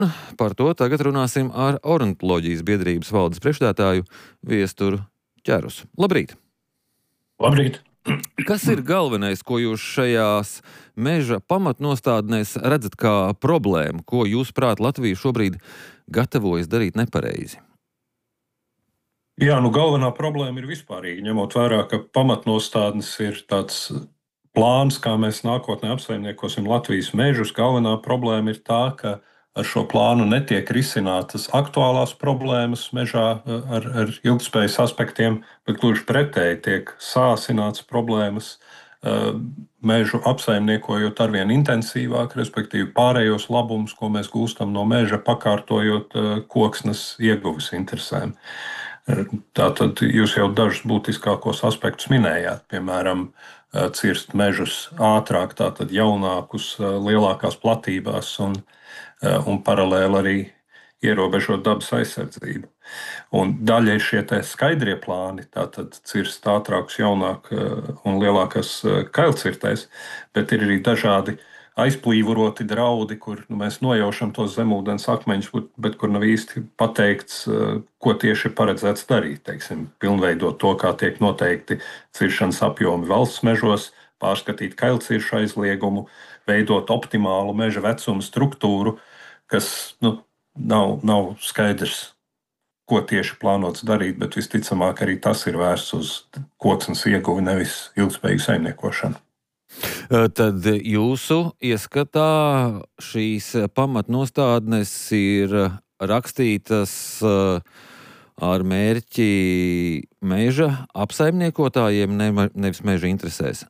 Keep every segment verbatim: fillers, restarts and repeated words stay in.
Par to tagad runāsim ar Ornitoloģijas biedrības valdes priekšstādātāju Viesturu Ķerusu. Labrīt! Labrīt! Kas ir galvenais, ko jūs šajās meža pamatnostādnēs redzat kā problēmu, ko jūs prāt Latvija šobrīd gatavojas darīt nepareizi? Jā, nu galvenā problēma ir vispārīgi, ņemot vērā, ka pamatnostādnes ir tāds plāns, kā mēs nākotnē apsaimniekosim Latvijas mežus. Galvenā problēma ir tā, ka ar šo plānu netiek risinātas aktuālās problēmas mežā ar, ar ilgtspējas aspektiem, bet gluži pretēji tiek sāsināts problēmas mežu apsaimniekojot arvien intensīvāk, respektīvi pārējos labumus, ko mēs gūstam no meža, pakārtojot koksnes ieguves interesēm. Tātad jūs jau dažus būtiskākos aspektus minējāt, piemēram, cirst mežus ātrāk, tātad jaunākus, lielākās platībās un, un paralēli arī ierobežot dabas aizsardzību. Un daļa ir šie skaidrie plāni, tātad cirst ātrākus, jaunāk un lielākas kailcirtēs, bet ir arī dažādi aizplīvuroti draudi, kur nu, mēs nojaušam tos zemūdens akmeņus, bet kur nav īsti pateikts, ko tieši ir paredzēts darīt. Teiksim, pilnveidot to, kā tiek noteikti ciršanas apjomi valsts mežos, pārskatīt kailciršu aizliegumu, veidot optimālu meža vecuma struktūru, kas nu, nav, nav skaidrs, ko tieši plānots darīt, bet visticamāk arī tas ir vērsts uz koksnes ieguvi, nevis ilgspējīgu saimniekošanu. Tad jūsu ieskatā šīs pamatnostādnes ir rakstītas ar mērķi meža apsaimniekotājiem, nevis meža interesēs?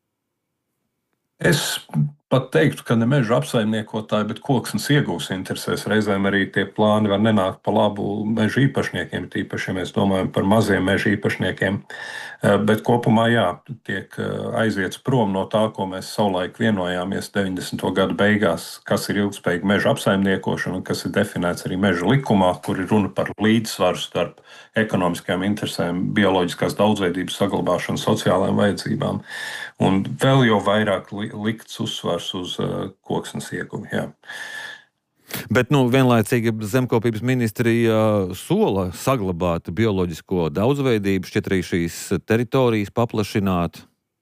Es pat teiktu, ka ne meža apsaimniekotāji, bet koksnes iegūs interesēs. Reizēm arī tie plāni var nenākt pa labu meža īpašniekiem, tīpaši, ja mēs domājam par maziem meža īpašniekiem. Bet kopumā, jā, tiek aiziets prom no tā, ko mēs savulaik vienojāmies deviņdesmito gadu beigās, kas ir ilgspējīga meža apsaimniekošana, kas ir definēts arī meža likumā, kur ir runa par līdzsvaru starp ekonomiskajām interesēm, bioloģiskās daudzveidības saglabāšanu, sociālajām vajadzībām. Un vēl jau vairāk likts uzsvars uz uh, koksnes ieguvi. Jā. Bet nu, vienlaicīgi zemkopības ministrija sola saglabāt bioloģisko daudzveidību, šķiet arī šīs teritorijas paplašināt.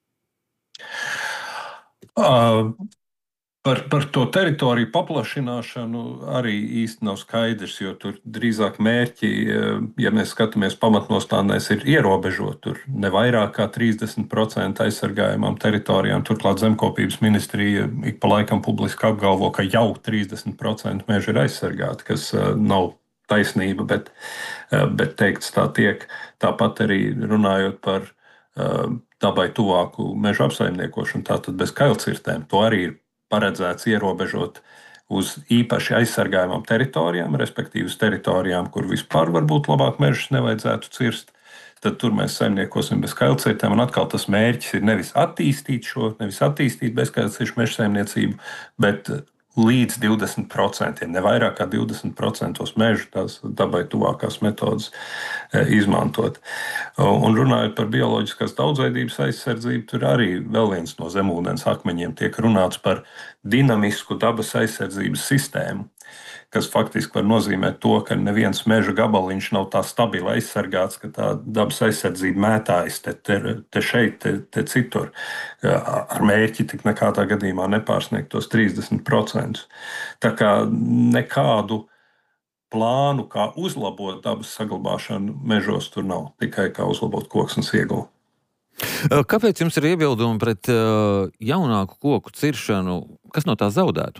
Uh, par, par to teritoriju paplašināšanu arī īsti nav skaidrs, jo tur drīzāk mērķi, ja mēs skatāmies pamatnostādnēs, ir ierobežot tur ne vairāk kā trīsdesmit procenti aizsargājumām teritorijām. Turklāt zemkopības ministrija ik pa laikam publiski apgalvo, ka jau trīsdesmit procenti meža ir aizsargāti, kas nav taisnība, bet, bet teikts tā tiek. Tāpat arī runājot par dabai tuvāku meža apsaimniekošanu, tātad bez kailcirtēm, to arī ir paredzēts ierobežot uz īpaši aizsargājumām teritorijām, respektīvi uz teritorijām, kur vispār varbūt labāk mežus nevajadzētu cirst. Tad tur mēs saimniekosim bez kailcirtēm, un atkal tas mērķis ir nevis attīstīt šo, nevis attīstīt bezkailciršu meža saimniecību, bet līdz divdesmit procentiem, ne vairāk kā divdesmit procentos mežu tās dabai tuvākās metodas izmantot. Un runājot par bioloģiskās daudzveidības aizsardzību, tur arī vēl viens no zemūdens akmeņiem tiek runāts par dinamisku dabas aizsardzības sistēmu, kas faktiski var nozīmēt to, ka neviens meža gabaliņš nav tā stabili aizsargāts, ka tā dabas aizsardzība mētājas te, te, te šeit, te, te citur, ar mērķi tik nekādā gadījumā nepārsniegt tos trīsdesmit procentus. Tā kā nekādu plānu, kā uzlabot dabas saglabāšanu mežos, tur nav, tikai kā uzlabot koksnes ieguvi. Kāpēc jums ir iebildumi pret jaunāku koku ciršanu? Kas no tā zaudētu?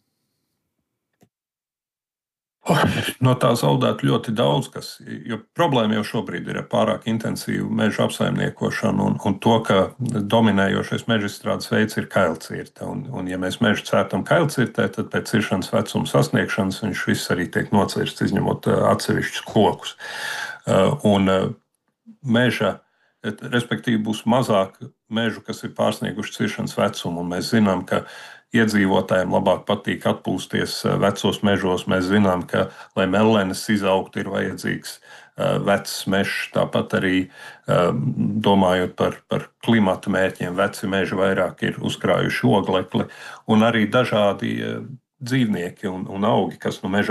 No tā zaudētu ļoti daudz, kas, jo problēma jau šobrīd ir ar pārāk intensīvu meža apsaimniekošanu un, un to, ka dominējošais mežaizstrādes veids ir kailcirte. Un, un ja mēs mežu cērtam kailcirtē, tad pēc ciršanas vecuma sasniegšanas viņš viss arī tiek nocirsts, izņemot atsevišķus kokus. Un meža, respektīvi būs mazāk mežu, kas ir pārsnieguši ciršanas vecumu, un mēs zinām, ka iedzīvotājiem labāk patīk atpūsties vecos mežos. Mēs zinām, ka, lai mellenes izaugtu, ir vajadzīgs vecs mežs. Tāpat arī domājot par, par klimata mērķiem, veci meži vairāk ir uzkrājuši oglekli. Un arī dažādi dzīvnieki un, un augi, kas no meža